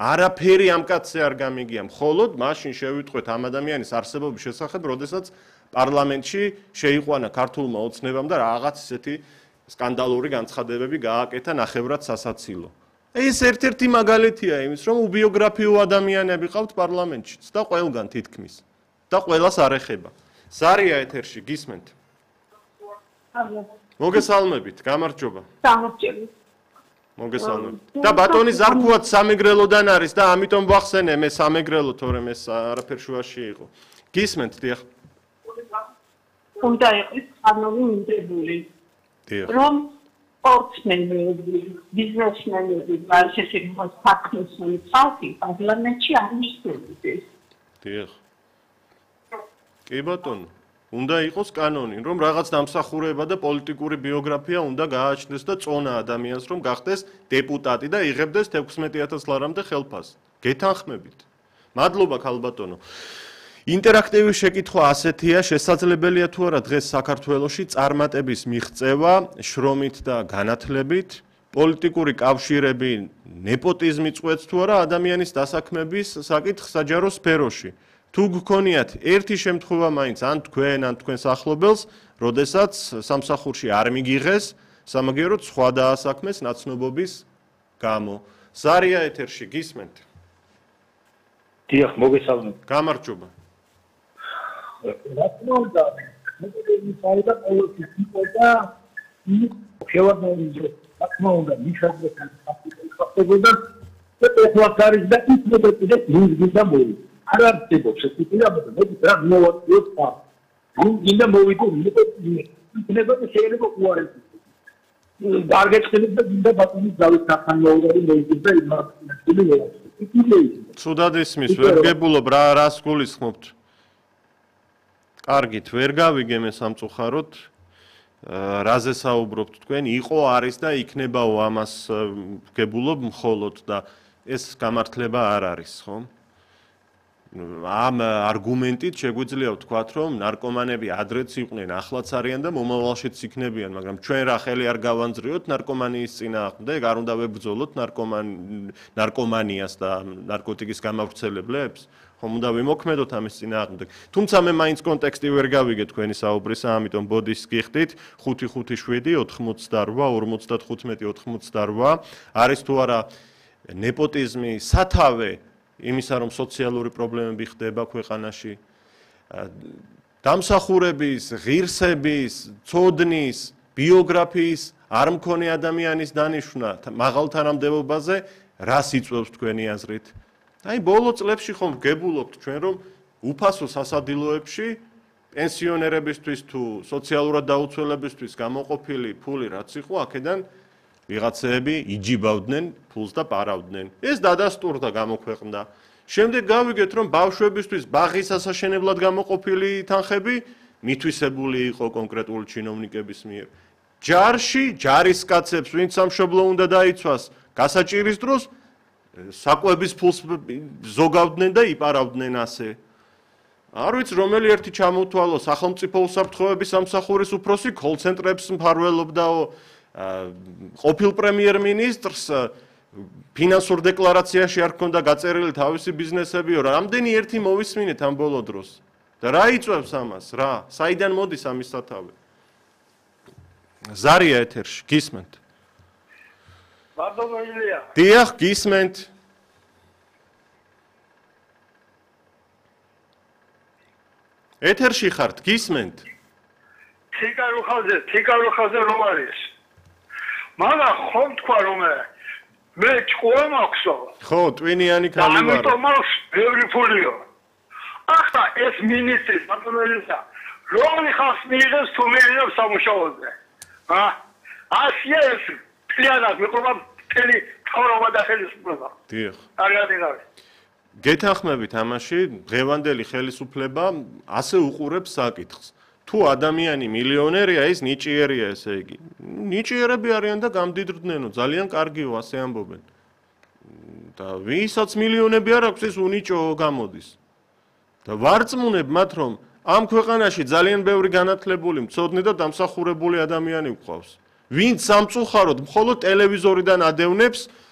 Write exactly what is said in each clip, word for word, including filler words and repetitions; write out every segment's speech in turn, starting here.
არაფერი ამ კაცზე არ გამიგია, მხოლოდ მაშინ შევიტყვეთ ამ ადამიანის არსებობის შესახებ, როდესაც პარლამენტში შეიყვანა ქართულმა ოცნებამ და რაღაც ისეთი სკანდალური განცხადებები გააკეთა ნახევრად სასაცილო. ეს ერთ-ერთი მაგალითია იმის, რომ უბიოგრაფიო ადამიანები ყავთ პარლამენტშიც და ყველგან თითქმის და ყველას არ ეხება. ზარია ეთერში, გისმენთ? მოგესალმებით, გამარჯობა. გამარჯობა. მოგესალმებით. და ბატონი ზარქუაც სამეგრელოდან არის და ამიტომ ვახსენე მე სამეგრელო, თორემ ეს არაფერ შუაში იყო. გისმენთ, დიახ. უნდა იყოს ხანოვი მინდებული. დიახ. რომ სპორტსმენები, ბიზნესმენები, ვარშეშეკოს ფაქტოსული ხალხი პარლამენტში არ მისდევდეს. დიახ. კი ბატონო. უნდა იყოს კანონი, რომ რაღაც დამსახურება და პოლიტიკური ბიოგრაფია უნდა გააჩნდეს და წონა ადამიანს, რომ გახდეს დეპუტატი და იღებდეს თექვსმეტი ათას ლარამდე ხელფასს. გეთანხმებით. მადლობა ქალბატონო. ინტერაქტივი შეკითხვა ასეთია, შესაძლებელია თუ არა დღეს საქართველოში წარმატების მიღწევა შრომით და განათლებით, პოლიტიკური კავშირები ნეპოტიზმი წვეთს თუ არა ადამიანის დასაქმების საკითხ საჯარო სფეროში. თუ გქონიათ ერთი შემთხვევა მაინც ან თქვენ ან თქვენს ახლობელს, როდესაც სამსახურში არ მიგიღეს, სამაგიეროდ სხვა დაასაქმეს ნაცნობობის გამო. ზარია ეთერში, გისმენთ? დიახ, მოგესალმებით. გამარჯობა. რა თქმა უნდა, მე საერთოდ ყოველთვის იყო და შევარდნილი რა თქმა უნდა, მიხარდა საფუძველი და ეს არის და ის მოდეპიდე ინგლისდა მოი. არ არსებობს ეს ტიპი და მე რა მოვაწყოთ და ინდა მოვიდო იქნება და შეიძლება უარესი გარგეწყდებით და ინდა ბატონის დავის სახანმოუღარი მეიძებდა იმას ცუდად ისმის ვერ გებულობ რა რას გულისხმობთ კარგით ვერ გავიგე მე სამწუხაროდ რაზე საუბრობთ თქვენ იყო არის და იქნებაო ამას გებულობ მხოლოდ და ეს გამართლება არ არის ხო ამ არგუმენტით შეგვიძლია ვთქვათ, რომ ნარკომანები ადრეც იყვნენ, ახლაც არიან და მომავალშიც იქნებიან, მაგრამ ჩვენ რა ხელი არ გავანძრიოთ ნარკომანიის წინააღმდეგ, არ უნდა ვებრძოლოთ ნარკომანიას და ნარკოტიკის გამავრცელებლებს, ხომ უნდა ვიმოქმედოთ ამის წინააღმდეგ. თუმცა მე მაინც კონტექსტი ვერ გავიგე თქვენი საუბრისა, ამიტომ ბოდის გიხდით ხუთი ხუთი შვიდი ოთხმოცდარვა ორმოცდათხუთმეტი ოთხმოცდარვა არის თუ არა ნეპოტიზმი სათავე იმისა რომ სოციალური პრობლემები ხდება ქვეყანაში დამსახურების, ღირსების, ცოდნის, ბიოგრაფიის არ მქონე ადამიანის დანიშვნა მაღალ თანამდებობაზე რას იწვევს თქვენი აზრით? აი ბოლო წლებში ხომ გებულობთ ჩვენ რომ უფასო სასადილოებში პენსიონერებისთვის თუ სოციალურად დაუცველებისთვის გამოყოფილი ფული რაც იყო აქედან ვიღაცები იჯიბავდნენ ფულს და პარავდნენ. ეს დადასტურდა გამოქვეყნდა. შემდეგ გავიგეთ, რომ ბავშვებისთვის ბაღის ასაშენებლად გამოყოფილი თანხები მითვისებული იყო კონკრეტული ჩინოვნიკების მიერ. ჯარში ჯარისკაცებს, ვინც სამშობლო უნდა დაიცვას, გასაჭირის დროს საკვების ფულს ზოგავდნენ და იპარავდნენ ასე. არ ვიცი, რომელი ერთი ჩამოთვალო სახელმწიფო უსაფრთხოების სამსახურის უფროსი კოლ-ცენტრებს მფარველობდაო ყოფილ პრემიერ-მინისტრს ფინანსურ დეკლარაციაში არ ქონდა გაწერილი თავისი ბიზნესებიო, რამდენი ერთი მოვისმინეთ ამ ბოლო დროს. და რა იწვევს ამას, რა? საიდან მოდის ამის სათავე? ზარია ეთერში, გისმენთ? მადლობა ილია. დიახ, გისმენთ. ეთერში ხართ, გისმენთ? თიკარუხაზე, თიკარუხაზე რომ არის. მაგრამ ხომ თქვა რომ მე ჭკუა მაქვსო. ხო, ტვინიანი ქალი ვარ. ამიტომ მაქვს ბევრი ფულიო. ახლა ეს მინისტრი ბატონელისა რომი ხალხს მიიღებს თუ მიიღებს სამუშაოზე. ა? ასია ეს პლიანად მეყობა მთელი ცხოვრება და ხელისუფლება. დიახ. კარგად გეთანხმებით ამაში, დღევანდელი ხელისუფლება ასე უყურებს საკითხს. თუ ადამიანი მილიონერია, ის ნიჭიერია, ესე იგი. ნიჭიერები არიან და გამდიდრდნენო, ძალიან კარგიო, ასე ამბობენ. და ვისაც მილიონები არ აქვს, ის უნიჭო გამოდის. და ვარწმუნებ მათ, რომ ამ ქვეყანაში ძალიან ბევრი განათლებული, მცოდნე და დამსახურებული ადამიანი გვყავს. ვინც სამწუხაროდ მხოლოდ ტელევიზორიდან ადევნებს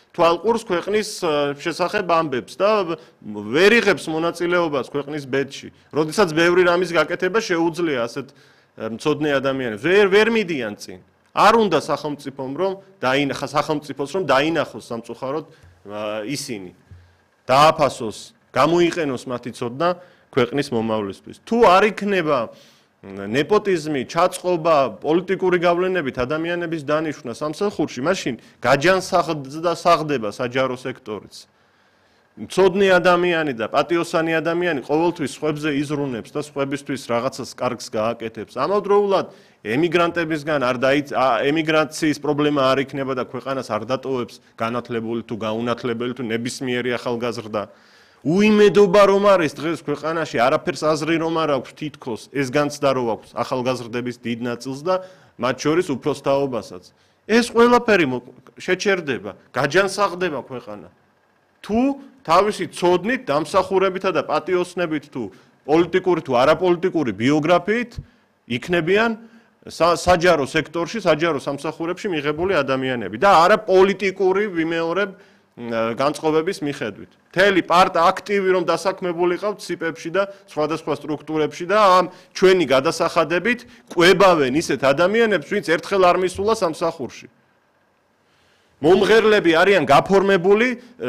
თვალყურს ქვეყნის შესახებ ამბებს და ვერ იღებს მონაწილეობას ქვეყნის ბედში. როდესაც ბევრი რამის გაკეთება შეუძლია ასეთ მცოდნე ადამიანებს. ვერ ვერ მიდიან წინ. არ უნდა სახელმწიფომ რომ დაინახა სახელმწიფოს რომ დაინახოს სამწუხაროდ ისინი. დააფასოს, გამოიყენოს მათი ცოდნა ქვეყნის მომავლისთვის. თუ არ იქნება ნეპოტიზმი, ჩაწყობა, პოლიტიკური გავლენებით ადამიანების დანიშვნა სამსახურში, მაშინ გაჯანსაღდა საღდება საჯარო სექტორიც. მცოდნე ადამიანი და პატიოსანი ადამიანი ყოველთვის სხვებზე იზრუნებს და სხვებისთვის რაღაცას კარგს გააკეთებს. ამავდროულად ემიგრანტებისგან არ დაიც ემიგრაციის პრობლემა არ იქნება და ქვეყანას არ დატოვებს განათლებული თუ გაუნათლებელი თუ ნებისმიერი ახალგაზრდა. უიმედობა რომ არის დღეს ქვეყანაში არაფერს აზრი რომ არ აქვს თითქოს ეს განცდა რომ აქვს ახალგაზრდების დიდ ნაწილს და მათ შორის უფროსთაობასაც. ეს ყველაფერი შეჩერდება, გაჯანსაღდება ქვეყანა. თუ თავისი ცოდნით, დამსახურებითა და პატიოსნებით თუ პოლიტიკური თუ არაპოლიტიკური ბიოგრაფიით იქნებიან საჯარო სექტორში, საჯარო სამსახურებში მიღებული ადამიანები და არა პოლიტიკური ვიმეორებ განწყობების მიხედვით. მთელი პარტია აქტივი რომ დასაქმებული ყავთ სიპებში და სხვადასხვა სტრუქტურებში და ამ ჩვენი გადასახადებით ყვებავენ ისეთ ადამიანებს, ვინც ერთხელ არ მისულა სამსახურში. მომღერლები არიან გაფორმებული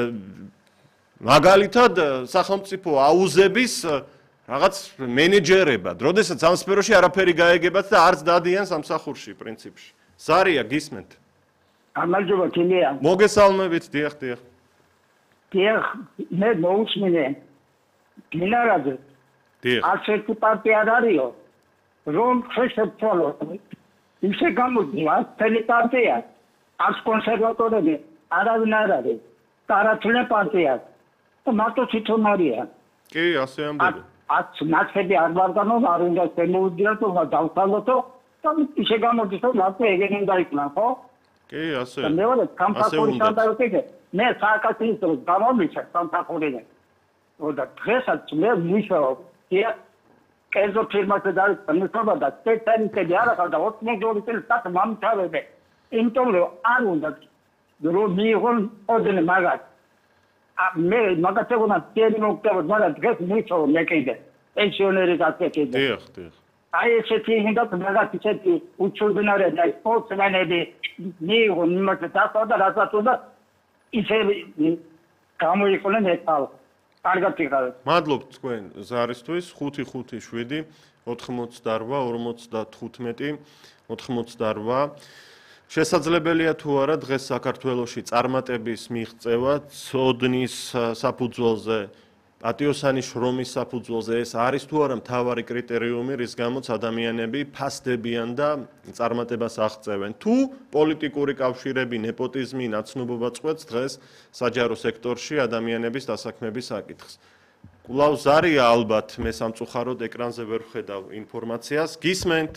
მაგალითად სახელმწიფო აუზების რაღაც მენეჯერებად, როდესაც ამ სფეროში არაფერი გაეგებათ და არც დადიან სამსახურში პრინციპში. ზარია გისმენთ? გამარჯობა კილია. მოგესალმებით, დიახ, დიახ. დიახ, მე მოусმინე. გინარაძე. დიახ. არც ერთი პარტია არ არისო, რომ შეშეცვალო. ისე გამოდის, თელი პარტია, არც კონსერვატორები, არავინ არ არის. არათვლე პარტია. და მარტო თვითონ არიან. კი, ასე ამბობენ. ათ ნაცები არ ვარგანო, არ უნდა შემოუდგიათ, რომ დავთვალოთო და ისე გამოდის, რომ მარტო ეგენი უნდა იქნა, ხო? კი, ასე. და მეორე სამსახური სანდაროთიგე მე სააკაციის გამომიჩა სამსახურიდან. და დღესაც მე მუშაობ. კი, კერძო ფირმაზე და მუშაობა და სპეციალისტები არ ახალ და ოცდაორი წელი სტატ მომთავრებე. იმიტომ რომ არ უნდა რომ მიიღონ ოდენ მაგათ. მე მაგათ ეგონა წერი მოგწევთ, მაგრამ დღეს მუშაობ მე კიდე. პენსიონერი გასაკეთე. დიახ, დიახ. აი ესეთი ინდა მაგათ ისეთი უჩვენარე და სპორტსმენები მიიღონ იმათ დასა და რასაც უნდა ისე გამოიყოლენ ეტალ. კარგად იღავენ. მადლობთ თქვენ ზარისთვის ხუთი ხუთი შვიდი ოთხმოცდაორვა ორმოცდათხუთმეტი ოთხმოცდაორვა შესაძლებელია თუ არა დღეს საქართველოში წარმატების მიღწევა ცოდნის საფუძველზე პატიოსანი შრომის საფუძველზე ეს არის თუ არა მთავარი კრიტერიუმი რის გამოც ადამიანები ფასდებიან და წარმატებას აღწევენ თუ პოლიტიკური კავშირები ნეპოტიზმი ნაცნობობა წყვეტს დღეს საჯარო სექტორში ადამიანების დასაქმების საკითხს კვლავ ზარია ალბათ მე სამწუხაროდ ეკრანზე ვერ ვხედავ ინფორმაციას გისმენთ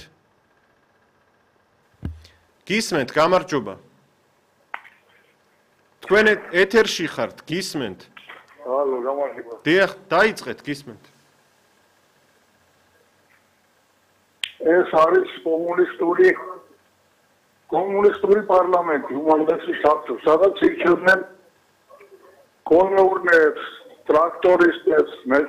გისმენთ გამარჯობა თქვენ ეთერში ხართ გისმენთ ალო, გამარჯობა. დიახ, დაიწყეთ, გისმენთ. ეს არის კომუნისტური კომუნისტური პარლამენტი, უმაღლესი საბჭო, სადაც ირჩევდნენ კონურნებს, ტრაქტორისტებს,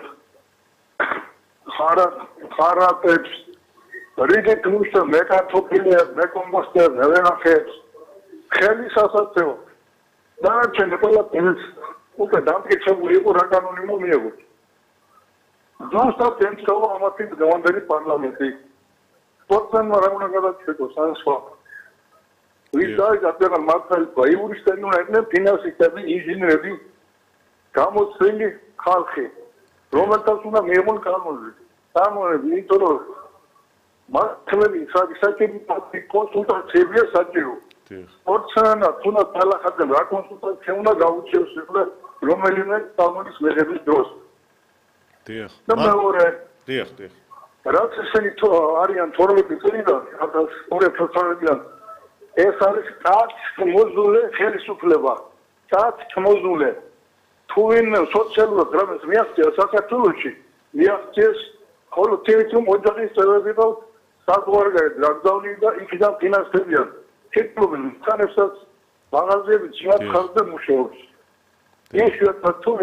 ხარატებს, რიგეთმუშ, მეკარტოფილებს, მეკომპოსტერებს, მევენახეებს, ხელის ასაცეო. დანარჩენი ყველა ეს უკვე დამტკიცებული იყო რა კანონი მომიეღო. ზუსტად ემთხვევა ამათი დღევანდელი პარლამენტი. სპორტსმენმა რა უნდა გადაწყვეტოს ან სხვა. ვის დაიგადა მართალია იურისტები უნდა იყვნენ ფინანსისტები, ინჟინერები, გამოცდილი ხალხი, რომელთაც უნდა მიიღონ კანონი. კანონები, იმიტომ რომ მართლები საჭირო კონსულტაციებია საჭირო. სპორტსმენმა თუნდაც ალახაძემ რა კონსულტაცია უნდა გაუჩიოს იქნე რომელიმე კანონის მიღების დროს. დიახ. და მეორე დიახ, დიახ. რაც ესენი არიან თორმეტი წლიდან, ორი წლიდან ეს არის წამოწმული ხელისუფლება. წამოწმული. თუ ვინმე სოციალურად რამეს მიაღწია საქართველოში, მიაღწიეს ხოლო თვითონ ოჯახის წევრები და საზღვარგარეთ გაგზავნილი და იქიდან ფინანსებიან. შექმნილ თანებსაც მაღაზიები ძილად ხარჯზე მუშაობს. ის თუ